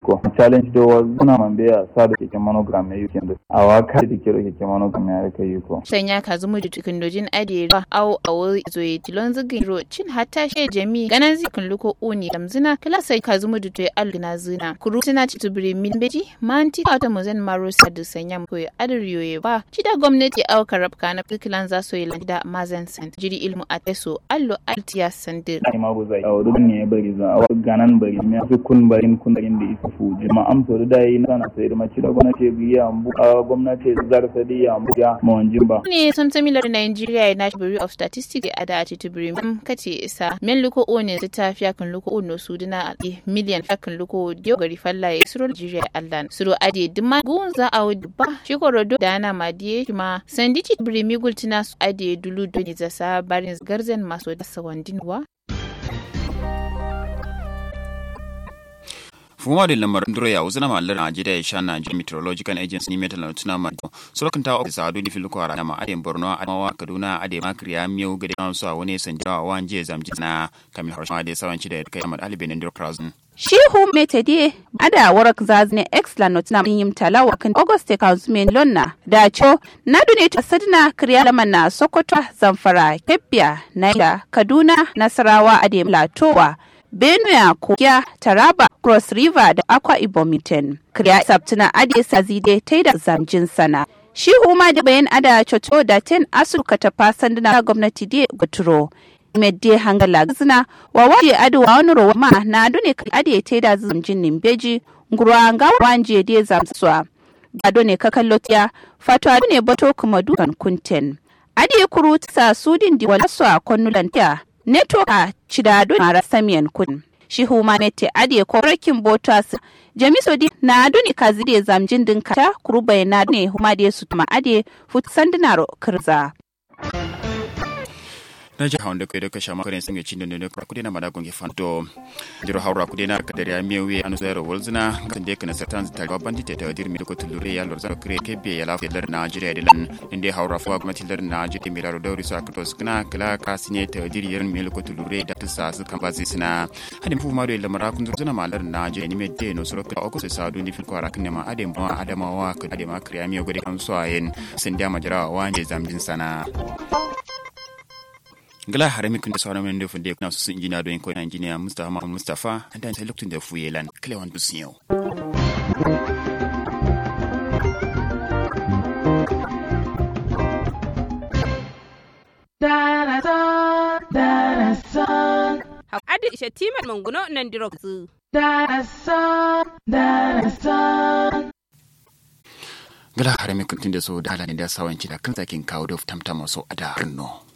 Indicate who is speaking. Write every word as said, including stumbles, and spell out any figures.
Speaker 1: ko challenge do wazuna mambea sado keke monogram ne yuke ndo awaka dikiro keke monogram ya ka yuko
Speaker 2: sanya kazumu dukindojin ade au awo zoye tilon zigin ro cin hatta she jami ganan zikin luko uni damzina kala sai kazumu dutoy algina zina kuru sina titubiri minbeji manti kata mozen maro sadu sanya ko adriyoye ba cida gwamnati au karab kana fikilan za so yilanda mazen sent jiri ilmu ateso allo altiya sandir
Speaker 1: ai ma buzai awo dun ne bari za ganan bari me su kun barin kun barin da isu jama'am to da yi na sai da maci da gwamnati biya ambu gwamnati zar sadi ya ambu ya mawanjin ba
Speaker 2: ne son samilar Nigeria National Bureau of Statistics ada titubiri kace isa men luko one ta fiya kan luko ono suduna million kan luko dio gari fallaye suro Nigeria allan suro ade dima gunza awdi ba shikoro do dana madiye kuma sandici brimi gultina su ade dulu do ni zasa barin garzen maso da sawandinwa
Speaker 3: fuma da lamar nduro ya uzuna mallar Najeriya ya sha Nigeria Meteorological Agency ni metal tuna ma sorokan ta ofisa adu di filu kwara ma ade Borno Adamawa Kaduna ade Makriya Miyo gade kan so wani sanjawa wanje zamji na Kamil Harshma da sawanci da kai Ahmad Ali Benin Crown
Speaker 4: Shehu Metede ada warak zazne excellent na yim talawa kan August Councilman Lonna da cho na dune ta sadna kriya na Sokoto Zamfara Kebbiya Naija Kaduna Nasarawa ade Latowa Benue Kogia Taraba Cross River da Akwa Ibom mitten kriya sabtuna ade sazide taida zamjin sana Shehu ma da bayan ada choto da ten asuka ta fasan na gwamnati de guturo medde hangala zina wa waje adu wa wani rowa ma na adu ne ade te da zamjin nimbeji ngurwa nga wanje de zamswa ado ne kakallotiya fato adu ne bato kuma dukan kunten ade kuru sa sudin di wala swa konnulantiya neto a cidado mara samiyan kun shi huma mete ade korakin botas jamiso di na adu ne kazide zamjin dinka kuru bayana ne huma de su tuma ade futsandinaro kirza
Speaker 3: na ji hawan da kai da kasha makarin sun gaci da ne kura kudi na madagon ke fanto jiro haura kudi na kadari ya miyawi anu zero walzina kan da kana satan ta babban dite ta dirmi ko tulure ya lorza kire kebe ya lafi lar Najeriya dilan inda haura fuwa kuma tilar Najeriya miraro dauri su aka tos kana kala kasine ta diriyar mil ko tulure da tusa su kan bazi sina hadin fu maro ila marakun zuna malar Najeriya ni medde no suro ka ko sa du ni fil kwara kan ma adem ba adamawa ka adema kriya miyo gode kan so ayen sin da majara wanje zamjin sana gala harami kun da sauran men dofin da kuna su injiniya don ko injiniya Mustafa Muhammad Mustafa an da lokacin da fuyelan Clewan Dusiyo
Speaker 5: da da da da
Speaker 6: Adi ishe timar manguno nan dirokzu
Speaker 5: da da da da
Speaker 3: gala harami kun da so da halani da sawanci da kan zakin kawo da tamtama so a da Arno